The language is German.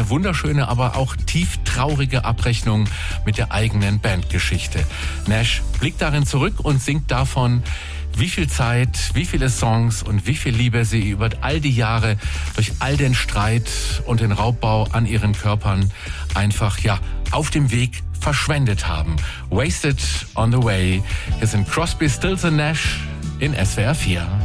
eine wunderschöne, aber auch tief traurige Abrechnung mit der eigenen Bandgeschichte. Nash blickt darin zurück und singt davon, wie viel Zeit, wie viele Songs und wie viel Liebe sie über all die Jahre durch all den Streit und den Raubbau an ihren Körpern einfach, auf dem Weg verschwendet haben. Wasted on the Way. Hier sind Crosby, Stills and Nash in SWR 4.